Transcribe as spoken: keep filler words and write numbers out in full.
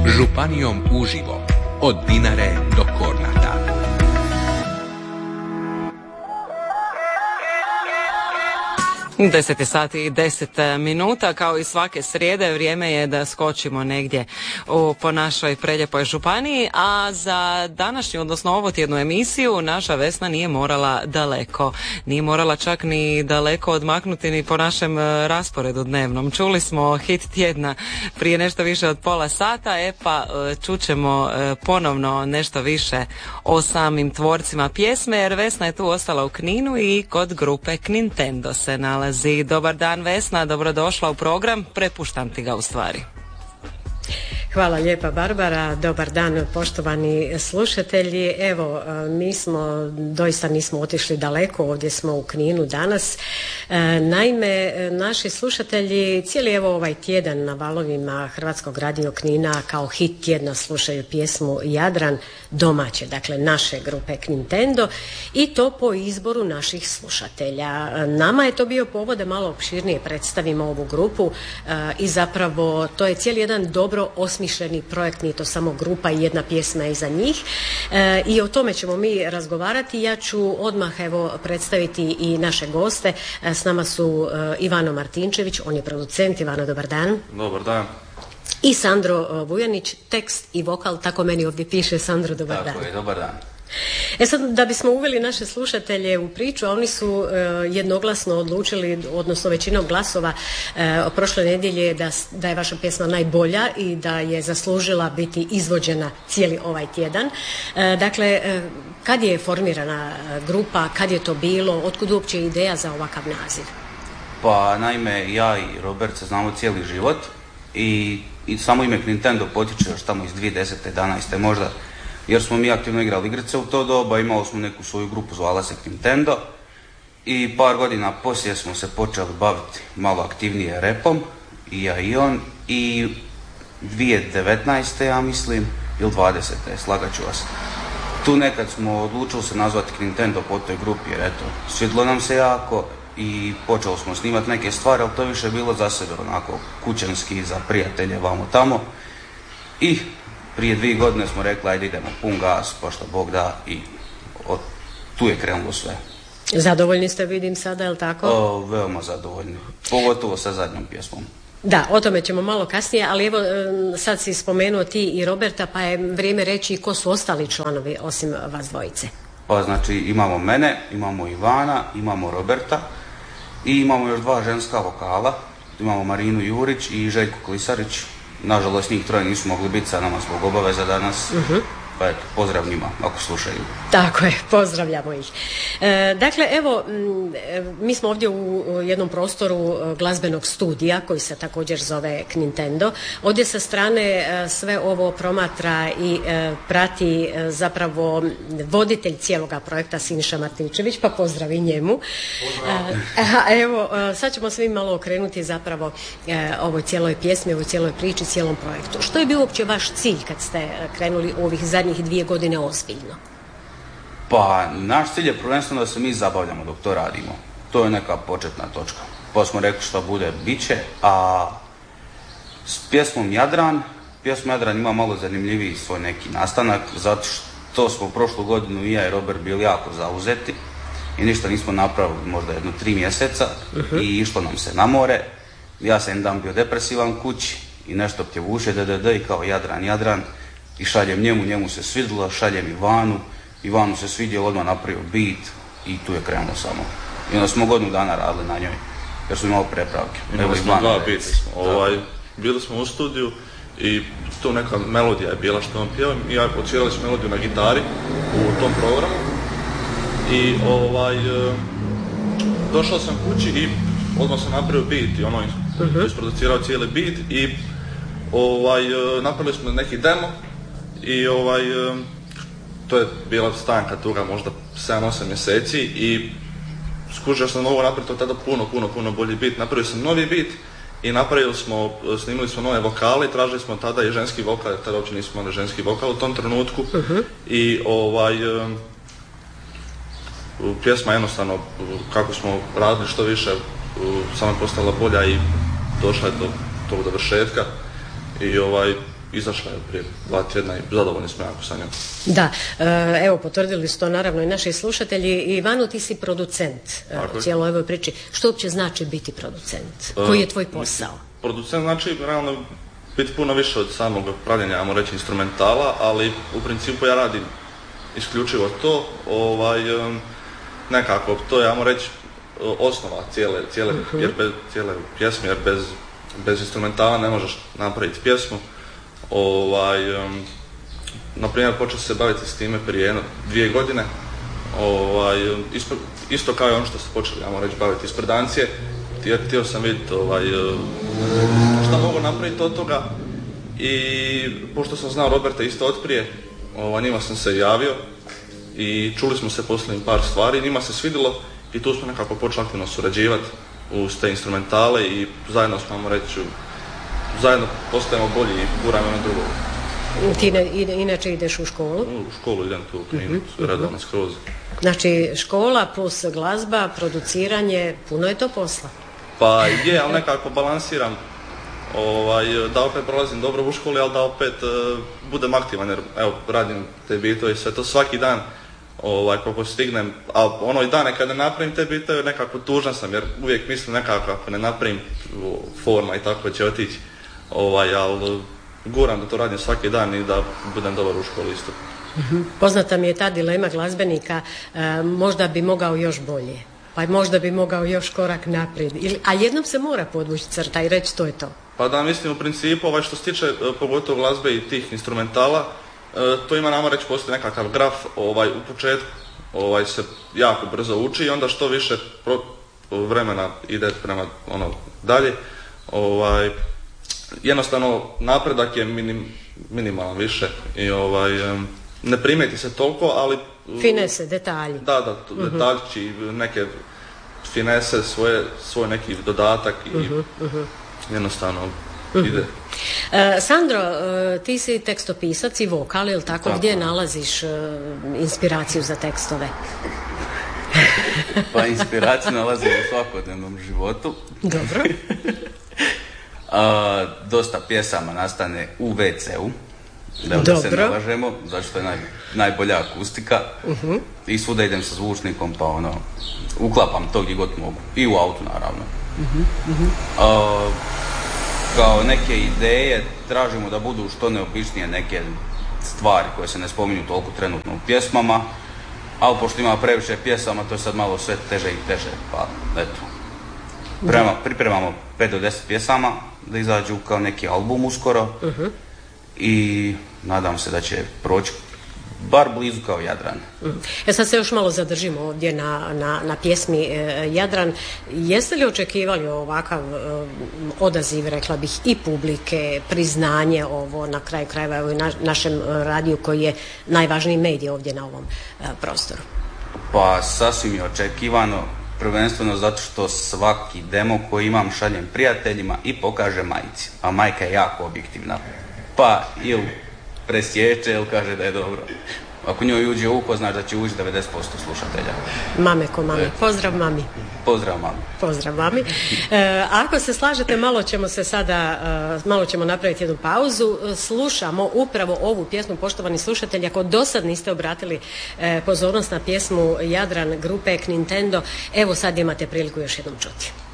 Županijom uživo, od Dinare do Kornata. deset sati i deset minuta, kao i svake srijede, vrijeme je da skočimo negdje u, po našoj preljepoj županiji, a za današnju, odnosno ovotjednu emisiju, naša Vesna nije morala daleko. Nije morala čak ni daleko odmaknuti ni po našem rasporedu dnevnom. Čuli smo hit tjedna prije nešto više od pola sata, e pa čućemo ponovno nešto više o samim tvorcima pjesme, jer Vesna je tu ostala u Kninu i kod grupe Knintendo se nalazi. Dobar dan Vesna, dobrodošla u program, prepuštam ti ga u stvari. Hvala lijepa Barbara, dobar dan poštovani slušatelji. Evo, mi smo, doista nismo otišli daleko, ovdje smo u Kninu danas. Naime, naši slušatelji cijeli evo ovaj tjedan na valovima Hrvatskog radio Knina kao hit tjedna slušaju pjesmu Jadran domaće, dakle naše grupe Knintendo, i to po izboru naših slušatelja. Nama je to bio povod da malo opširnije predstavimo ovu grupu i zapravo to je cijeli jedan dobro osmišljeni projekt, nije to samo grupa i jedna pjesma iza njih, e, i o tome ćemo mi razgovarati. Ja ću odmah evo predstaviti i naše goste. E, s nama su e, Ivano Martinčević, on je producent. Ivano, dobar dan. Dobar dan. I Sandro Vujanić, tekst i vokal, tako meni ovdje piše. Sandro, dobar tako dan. Tako je, dobar dan. E sad, da bismo uveli naše slušatelje u priču, a oni su e, jednoglasno odlučili, odnosno većinom glasova e, prošle nedjelje da, da je vaša pjesma najbolja i da je zaslužila biti izvođena cijeli ovaj tjedan. E, dakle, e, kad je formirana grupa, kad je to bilo, otkud uopće ideja za ovakav naziv? Pa naime, ja i Robert se znamo cijeli život i, i samo ime Nintendo potiče još tamo iz dvije tisuće desete, jedanaeste možda, jer smo mi aktivno igrali igrice u to doba, imali smo neku svoju grupu, zvala se Nintendo, i par godina poslije smo se počeli baviti malo aktivnije repom, i ja i on, i dvije tisuće devetnaeste ja mislim, ili dvadesete, slagat ću vas. Tu nekad smo odlučili se nazvati Nintendo po toj grupi, jer eto, svidlo nam se jako i počeli smo snimati neke stvari, ali to je više bilo za sebe, onako kućanski, za prijatelje, vamo tamo. I prije dvije godine smo rekli, ajde idemo pun gas, pa što Bog da, i od, tu je krenulo sve. Zadovoljni ste, vidim sada, je li tako? O, veoma zadovoljni, pogotovo sa zadnjom pjesmom. Da, o tome ćemo malo kasnije, ali evo sad si spomenuo ti i Roberta, pa je vrijeme reći ko su ostali članovi osim vas dvojice. Pa znači imamo mene, imamo Ivana, imamo Roberta i imamo još dva ženska vokala, imamo Marinu Jurić i Željko Klisarić. Nažalost, njih troje nisu mogli biti sa nama zbog obaveza danas, uh-huh. Pa eto, pozdrav njima ako slušaju. Tako je, pozdravljamo ih. E, dakle, evo, mi smo ovdje u jednom prostoru glazbenog studija koji se također zove Nintendo. Ovdje sa strane sve ovo promatra i e, prati e, zapravo voditelj cijeloga projekta Siniša Martinčević, pa pozdrav i njemu. E, a evo, sad ćemo svi malo okrenuti zapravo e, ovoj cijeloj pjesmi, ovoj cijeloj priči, cijelom projektu. Što je bio uopće vaš cilj kad ste krenuli u ovih zadnjih dvije godine ozbiljno? Pa naš cilj je prvenstveno da se mi zabavljamo dok to radimo. To je neka početna točka. Pa smo rekli što bude, bit će. A s pjesmom Jadran, pjesma Jadran ima malo zanimljiviji svoj neki nastanak, zato što smo prošlu godinu i ja i Robert bili jako zauzeti i ništa nismo napravili možda jedno tri mjeseca, uh-huh. I išlo nam se na more. Ja sam jedan dan bio depresivan kući i nešto pjevuše ddd i kao Jadran, Jadran. I šaljem njemu, njemu se svidjelo, šaljem Ivanu, Ivanu se svidjelo, odmah napravio beat i tu je krenulo samo. I onda smo godinu dana radili na njoj, jer smo imali prepravke. Imali smo dva beata, ovaj, bili smo u studiju i tu neka melodija je bila što on pjeva i ja odsvirali smo melodiju na gitari u tom programu i ovaj, došao sam kući i odmah sam napravio beat i ono uh-huh. isproducirao cijeli beat i ovaj, napravili smo neki demo. I ovaj, to je bila stanka tuga možda sedam osam mjeseci i skužio sam ovo napraviti od tada puno, puno, puno bolji beat. Napravio sam novi beat i napravili smo, snimili smo nove vokale i tražili smo tada i ženski vokal, jer tada uopće nismo imali ženski vokal u tom trenutku. Uh-huh. I ovaj, pjesma jednostavno, kako smo radili što više, samo je postala bolja i došla je do tog dovršetka. I ovaj, izašla je prije dva tjedna i zadovoljni smo jako sa njom. Da, evo potvrdili su to naravno i naši slušatelji. Ivanu, ti si producent u cijeloj ovoj priči. Što uopće znači biti producent? Koji je tvoj posao? Producent znači realno biti puno više od samog pravljenja, ajmo reći, instrumentala, ali u principu ja radim isključivo to, ovaj, nekako, to je, ajmo reći, osnova cijele, cijele, jer bez, cijele pjesme, jer bez, bez instrumentala ne možeš napraviti pjesmu. Ovaj, um, naprimjer, počeo se baviti s time prije jedno, dvije godine, ovaj, isto, isto kao i ono što ste počeli, ajmo reći, baviti ispred dancije. Htio sam vidjeti ovaj, šta mogu napraviti od toga i pošto sam znao Roberta isto otprije, ovaj, njima sam se javio i čuli smo se posljednjim par stvari, njima se svidjelo i tu smo nekako počeli aktivno surađivati uz te instrumentale i zajedno smo, ajmo reći, zajedno postajemo bolji i guramo jedno drugo. Ti ne, inače ideš u školu? U školu idem tu u Kninu, uh-huh, redovno uh-huh. skroz. Znači škola plus glazba, produciranje, puno je to posla? Pa je, ali nekako balansiram, ovaj, da opet prolazim dobro u školi, ali da opet uh, budem aktivan, jer evo, radim te bitove i sve to svaki dan, ovaj, koliko stignem, a ono i dane kada ne napravim te bitove, nekako tužan sam, jer uvijek mislim nekako ako ne napravim forma i tako će otići, ovaj, ali guram da to radim svaki dan i da budem dobar u školi isto. Uh-huh. Poznata mi je ta dilema glazbenika, e, možda bi mogao još bolje, pa možda bi mogao još korak naprijed, ili, a jednom se mora podvući crta i reći to je to. Pa da, mislim u principu, ovaj, što se tiče pogotovo glazbe i tih instrumentala, e, to ima, nama reći, postoji nekakav graf, ovaj, u početku ovaj, se jako brzo uči i onda što više pro, vremena ide prema ono dalje, ovaj, jednostavno napredak je minim, minimalan više i ovaj, ne primijeti se toliko, ali... Finese, detalji. Da, da, uh-huh. detaljči, neke finese, svoje, svoj neki dodatak i uh-huh, uh-huh. jednostavno uh-huh. ide. Uh, Sandro, uh, ti si tekstopisac i vokal, ili tako? Tako. Gdje nalaziš uh, inspiraciju za tekstove? Pa inspiraciju nalazim u svakodnevnom životu. Dobro. A, dosta pjesama nastane u ve ce-u, da se ne lažemo, zato što je naj, najbolja akustika. Uh-huh. I svuda idem sa zvučnikom, pa ono, uklapam to gdje god mogu. I u autu, naravno. Uh-huh. Uh-huh. A, kao neke ideje tražimo da budu što neobičnije neke stvari koje se ne spominju toliko trenutno u pjesmama, ali pošto ima previše pjesama, to je sad malo sve teže i teže, pa eto. Prema, pripremamo pet do deset pjesama da izađu kao neki album uskoro uh-huh. i nadam se da će proći bar blizu kao Jadran. Uh-huh. E sad se još malo zadržimo ovdje na, na, na pjesmi e, Jadran. Jeste li očekivali ovakav e, odaziv, rekla bih, i publike, priznanje ovo na kraju krajeva, evo i na, našem radiju koji je najvažniji medij ovdje na ovom e, prostoru? Pa sasvim je očekivano. Prvenstveno zato što svaki demo koji imam šaljem prijateljima i pokaže majci, a majka je jako objektivna. Pa ili presječe ili kaže da je dobro. Ako njoj uđe u uho, znaš da će ući devedeset posto slušatelja. Mame ko mami. Pozdrav mami. Pozdrav mami. Pozdrav mami. E, ako se slažete, malo ćemo se sada, malo ćemo napraviti jednu pauzu. Slušamo upravo ovu pjesmu, poštovani slušatelji. Ako do sad niste obratili e, pozornost na pjesmu Jadran grupe Nintendo, evo sad imate priliku još jednom čuti.